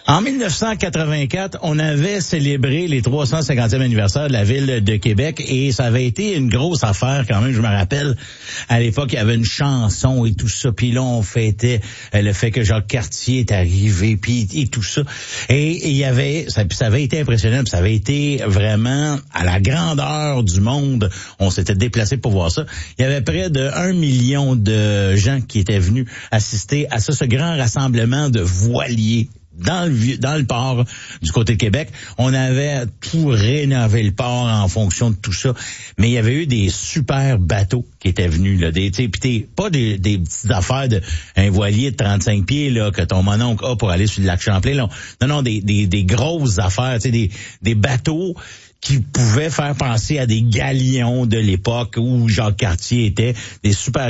En 1984, on avait célébré les 350e anniversaire de la ville de Québec et ça avait été une grosse affaire quand même. Je me rappelle, à l'époque, il y avait une chanson et tout ça. Puis là, on fêtait le fait que Jacques Cartier est arrivé puis et tout ça. Et il y avait, ça avait été impressionnant. Puis ça avait été vraiment à la grandeur du monde. On s'était déplacé pour voir ça. Il y avait près de 1 million de gens qui étaient venus assister à ça, ce grand rassemblement de voiliers dans le port du côté de Québec. On avait tout rénové le port en fonction de tout ça, mais il y avait eu des super bateaux qui étaient venus là, pas des petites affaires de un voilier de 35 pieds là que ton mononcle a pour aller sur le lac Champlain là. Non, des grosses affaires, des bateaux qui pouvaient faire penser à des galions de l'époque où Jacques Cartier était, des super